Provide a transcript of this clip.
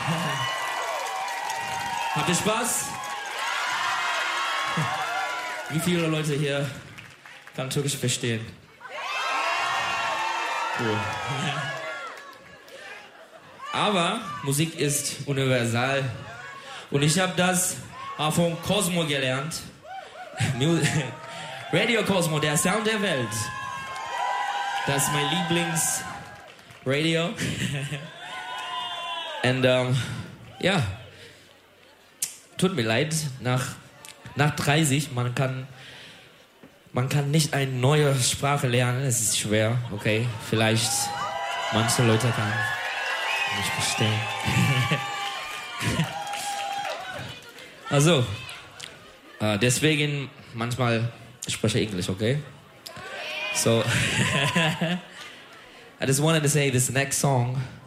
Habt ihr Spaß? Wie viele Leute hier kann Türkisch verstehen? Cool. Aber Musik ist universal. Und ich habe das von Cosmo gelernt. Radio Cosmo, der Sound der Welt. Das ist mein Lieblingsradio. Und ja, tut mir leid, nach 30, man kann nicht eine neue Sprache lernen, es ist schwer, okay? Vielleicht manche Leute kann nicht verstehen. Also, deswegen manchmal spreche ich Englisch, okay? So, I just wanted to say this next song